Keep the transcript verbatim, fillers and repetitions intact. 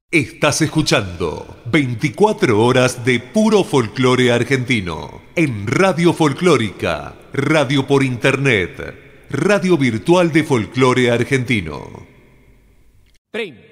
Estás escuchando veinticuatro horas de puro folclore argentino en Radio Folclórica, radio por internet, radio virtual de folclore argentino. Prim.